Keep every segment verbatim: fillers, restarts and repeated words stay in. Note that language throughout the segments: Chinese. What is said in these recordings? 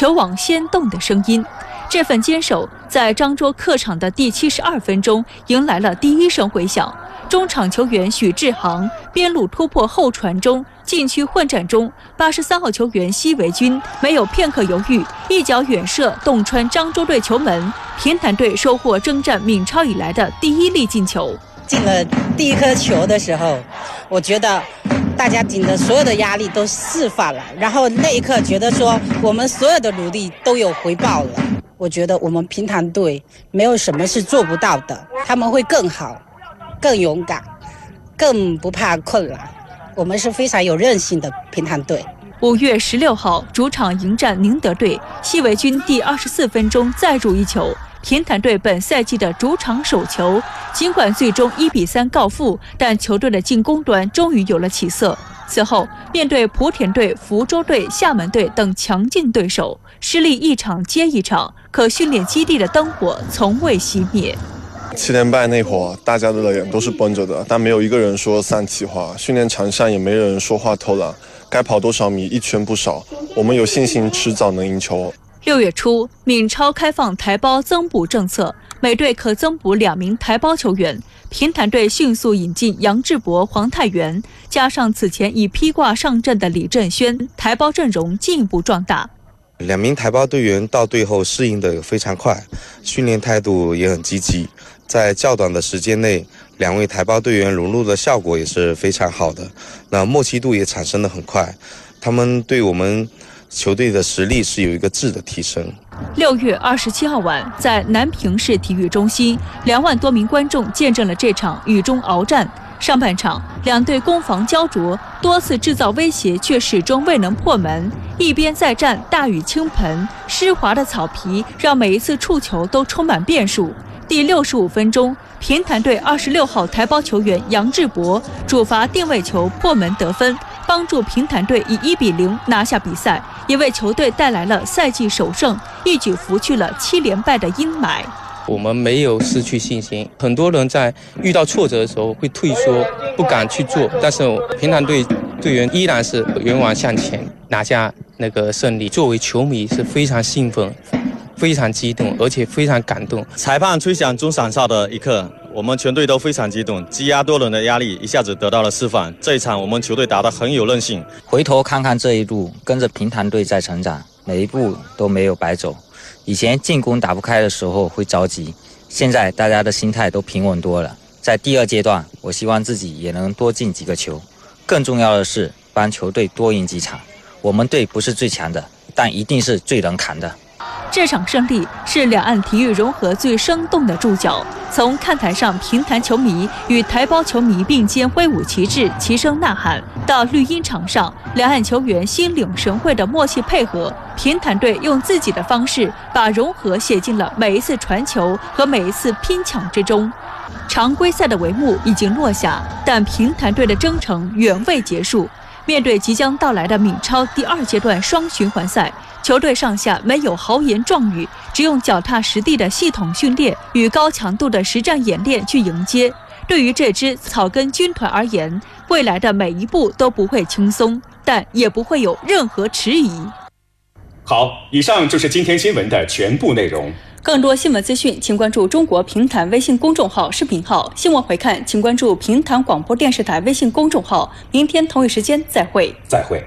球网先动的声音。这份坚守在漳州客场的第七十二分钟迎来了第一声回响。中场球员许志航边路突破后传中，禁区混战中，八十三号球员奚维军没有片刻犹豫，一脚远射洞穿漳州队球门，平潭队收获征战闽超以来的第一粒进球。 进了第一颗球的时候，我觉得大家顶的所有的压力都释放了，然后那一刻觉得说我们所有的努力都有回报了。我觉得我们平潭队没有什么是做不到的，他们会更好，更勇敢，更不怕困难。我们是非常有韧性的平潭队。 五月十六号主场迎战宁德队，奚维军第二十四分钟再入一球，平潭队本赛季的主场首球。尽管最终一比三告负，但球队的进攻端终于有了起色。此后面对莆田队、福州队、厦门队等强劲对手，失利一场接一场，可训练基地的灯火从未熄灭。 七连败那会儿，大家的脸都是绷着的，但没有一个人说散气话，训练场上也没人说话偷懒，该跑多少米一圈不少，我们有信心迟早能赢球。 六月初，闽超开放台胞增补政策，每队可增补两名台胞球员。平潭队迅速引进杨志博、黄泰元，加上此前已披挂上阵的李振轩，台胞阵容进一步壮大。 两名台胞队员到队后适应的非常快，训练态度也很积极，在较短的时间内，两位台胞队员融入的效果也是非常好的，那默契度也产生得很快，他们对我们球队的实力是有一个质的提升。 六月二十七号晚，在南平市体育中心，两万多名观众见证了这场雨中鏖战。上半场，两队攻防焦灼，多次制造威胁，却始终未能破门。一边再战，大雨倾盆，湿滑的草皮让每一次触球都充满变数。第六十五分钟，平潭队二十六号台胞球员杨志博主罚定位球破门得分，帮助平潭队以一比零拿下比赛，也为球队带来了赛季首胜，一举拂去了七连败的阴霾。 我们没有失去信心，很多人在遇到挫折的时候会退缩，不敢去做，但是平潭队队员依然是勇往向前，拿下那个胜利。作为球迷是非常兴奋，非常激动，而且非常感动。 裁判吹响终场哨的一刻，我们全队都非常激动，积压多年的压力一下子得到了释放。这一场我们球队打得很有韧性。 回头看看这一路，跟着平潭队在成长，每一步都没有白走。以前进攻打不开的时候会着急，现在大家的心态都平稳多了。在第二阶段，我希望自己也能多进几个球，更重要的是帮球队多赢几场。我们队不是最强的，但一定是最能扛的。 这场胜利是两岸体育融合最生动的注脚。从看台上平潭球迷与台胞球迷并肩挥舞旗帜，齐声呐喊，到绿茵场上两岸球员心领神会的默契配合，平潭队用自己的方式把融合写进了每一次传球和每一次拼抢之中。常规赛的帷幕已经落下，但平潭队的征程远未结束。面对即将到来的闽超第二阶段双循环赛，球队上下没有豪言壮语，只用脚踏实地的系统训练与高强度的实战演练去迎接。对于这支草根军团而言，未来的每一步都不会轻松，但也不会有任何迟疑。 好，以上就是今天新闻的全部内容。 更多新闻资讯，请关注中国平潭微信公众号、视频号。新闻回看，请关注平潭广播电视台微信公众号。明天同一时间再会。 再会。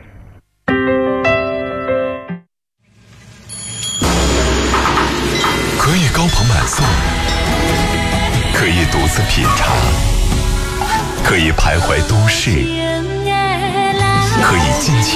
可以高朋满送，可以独自品茶，可以徘徊都市，可以尽情